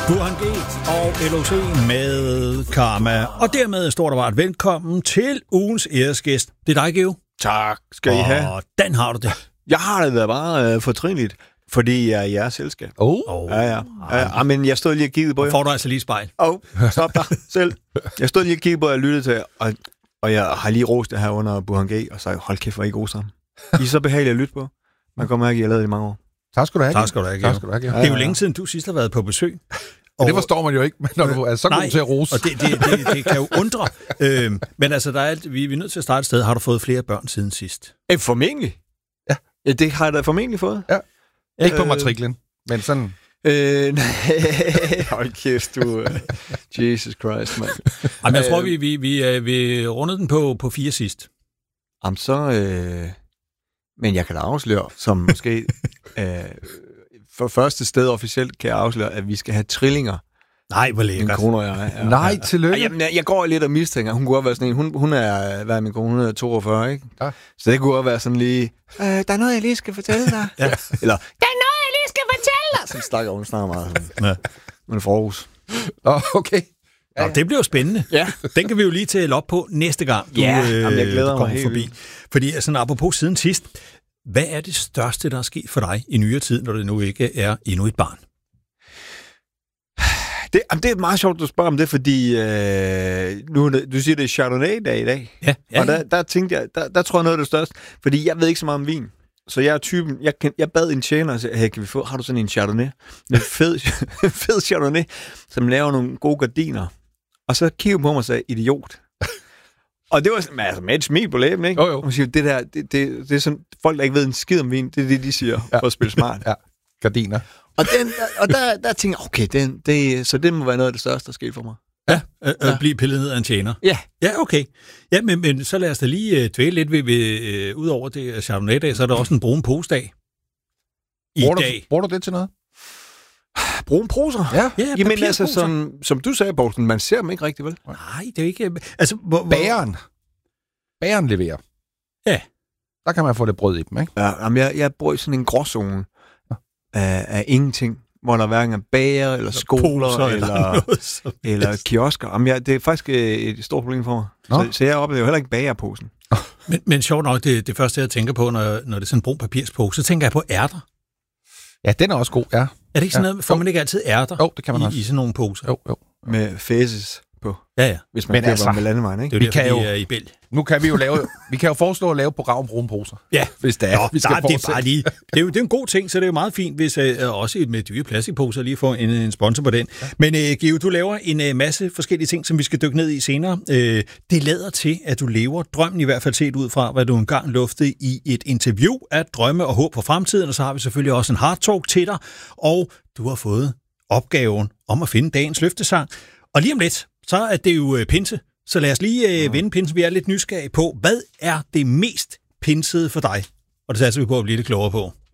Burhan G og LOC med Karma. Og dermed står der bare et velkommen til ugens æresgæst. Det er dig, Geo. Tak skal I have. Og hvordan har du det? Jeg har det da bare fortrinligt, fordi jeg er i jeres selskab. Ja. Men jeg stod lige og kiggede på jer. Får du altså lige spejl? Stop dig selv. Jeg stod lige og kiggede på jer og lyttede til jer, og jeg har lige rost det her under Burhan G, og så hold kæft, hvor I er gode sammen. I er så behagelige at lytte på. Man kommer mærke, at I har lavet det i mange år. Tak skal du have. Det er jo længe siden, du sidst har været på besøg. Og det forstår man jo ikke, når du er så god til at rose. Og det kan jo undre. Men altså, vi er nødt til at starte et sted. Har du fået flere børn siden sidst? Formentlig. Ja, det har jeg da formentlig fået. Ja. Ikke på matriklen, men sådan... Hold kæft, du... Jesus Christ, mand. Jamen, jeg tror, vi rundede den på 4 sidst. Jamen, så... Men jeg kan da afsløre, som måske... for første sted officielt kan jeg afsløre, at vi skal have trillinger. Nej, hvor lækkert. Min kone og jeg. Nej, tillykke. Jamen, jeg går lidt og mistænker. Hun kunne godt være sådan en... Hun er... Hvad er min kone? Hun er 42, ikke? Ja. Så det kunne godt være sådan lige... der er noget, jeg lige skal fortælle dig. Ja. Eller... Der er noget, jeg lige skal fortælle dig. Sådan snakker hun snart meget. Ja. Hun er fra Aarhus. Okay. Ja. Nå, det bliver jo spændende. Ja. Den kan vi jo lige tælle op på næste gang, du, jeg glæder mig helt forbi. Fordi sådan apropos siden sidst, hvad er det største, der er sket for dig i nyere tid, når det nu ikke er endnu et barn? Det er meget sjovt, at du spørger om det, fordi nu, du siger, det er Chardonnay-dag i dag. Ja. Og der tænkte jeg, der tror jeg noget af det største, fordi jeg ved ikke så meget om vin. Så jeg er typen, jeg bad en tjener og sagde, hey, har du sådan en Chardonnay? En fed Chardonnay, som laver nogle gode gardiner. Og så kiggede på mig og sagde, idiot. Og det var sådan, altså med et smil på læben, ikke? Jo. Hun siger, det der, det er sådan, folk der ikke ved en skid om vin, det er det, de siger, for at spille smart. Ja, gardiner. Og der tænker jeg, okay, så det må være noget af det største, der sker for mig. Ja, at blive pillet ned af en tjener. Ja. Ja, okay. Ja, men så lad os da lige dvæle lidt ved udover det Chardonnay-dag, så er der også en brun pose-dag. Bruger du det til noget? Brune poser? Ja. Jamen altså, som du sagde, Poulsen, man ser dem ikke rigtig, vel? Nej, det er ikke... Altså, Bageren leverer. Ja. Der kan man få det brød i dem, ikke? Ja, jamen jeg bor i sådan en gråzone af ingenting, hvor der hverken er bager, eller skoler, eller kiosker. Jamen, det er faktisk et stort problem for mig. Så jeg oplever heller ikke bagerposen. Men sjovt nok, det første, jeg tænker på, når det er sådan en brun papirspose, så tænker jeg på ærter. Ja, den er også god, ja. Er det ikke sådan noget, får man ikke altid ærter? Jo, det kan man også. I sådan nogle poser? Jo. Med faces på. Ja. Hvis man køber med landevejen, ikke? Det er jo derfor, i Belgien. Nu kan vi jo vi kan jo foreslå at lave et program om brune poser. Ja. Hvis det er. Det er bare lige. Det er en god ting, så det er jo meget fint, hvis også med dyre plastikposer lige får en sponsor på den. Ja. Men Geo, du laver en masse forskellige ting, som vi skal dykke ned i senere. Det lader til, at du lever drømmen i hvert fald set ud fra, hvad du engang luftede i et interview af drømme og håb for fremtiden. Og så har vi selvfølgelig også en hard talk til dig. Og du har fået opgaven om at finde dagens løftesang. Og lige om lidt, så er det jo pinse. Så lad os lige vende pinsen. Vi er lidt nysgerrige på, hvad er det mest pinsede for dig? Og det satser vi på at blive lidt klogere på.